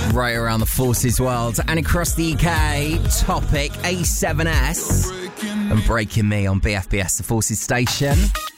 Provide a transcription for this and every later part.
Right around the Forces world and across the UK. Topic A7S and Breaking Me on BFBS, the Forces station.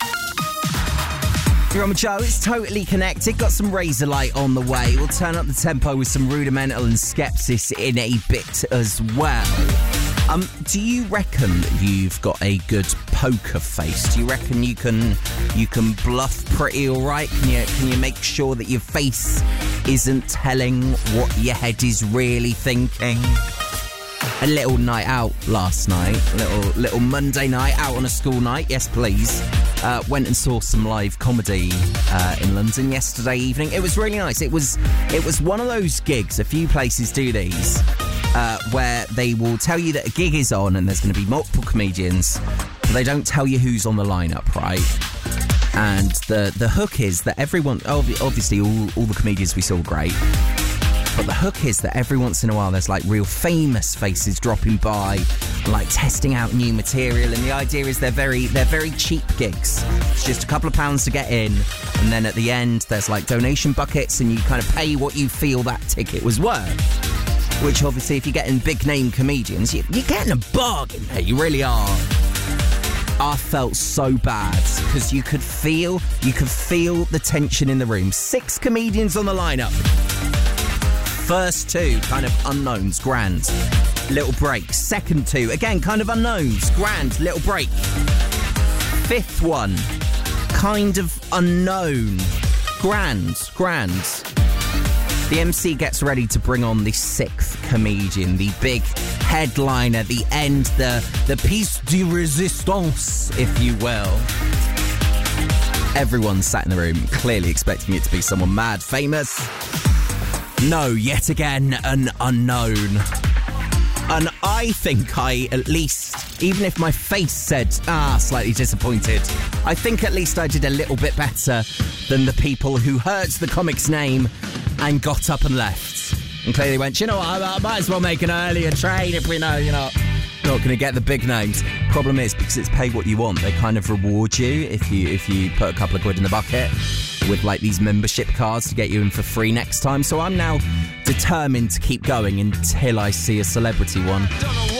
You're on with Joe, it's totally connected. Got some Razor Light on the way. We'll turn up the tempo with some Rudimental and Skepsis in a bit as well. Do you reckon you've got a good poker face? Do you reckon you can bluff pretty all right? Can you make sure that your face isn't telling what your head is really thinking? A little night out last night, little Monday night out on a school night. Yes, please. Went and saw some live comedy in London yesterday evening. It was really nice. It was one of those gigs. A few places do these. Where they will tell you that a gig is on and there's going to be multiple comedians, but they don't tell you who's on the lineup, right? And the hook is that everyone, obviously all the comedians we saw were great, but the hook is that every once in a while there's like real famous faces dropping by, like testing out new material, and the idea is they're very cheap gigs. It's just a couple of pounds to get in, and then at the end there's like donation buckets and you kind of pay what you feel that ticket was worth. Which obviously, if you're getting big-name comedians, you're getting a bargain there, you really are. I felt so bad, because you could feel the tension in the room. 6 comedians on the lineup. First 2, kind of unknowns, grand. Little break. Second 2, again, kind of unknowns, grand, little break. 5th one, kind of unknown, grand. The MC gets ready to bring on the 6th comedian, the big headliner, the end, the piece de resistance, if you will. Everyone sat in the room, clearly expecting it to be someone mad, famous. No, yet again, an unknown. And I think I at least, even if my face said, slightly disappointed, I think at least I did a little bit better than the people who heard the comic's name and got up and left. And clearly went, you know what, I might as well make an earlier train if we know you're not going to get the big names. Problem is, because it's pay what you want, they kind of reward you if you put a couple of quid in the bucket with like these membership cards to get you in for free next time. So I'm now determined to keep going until I see a celebrity one.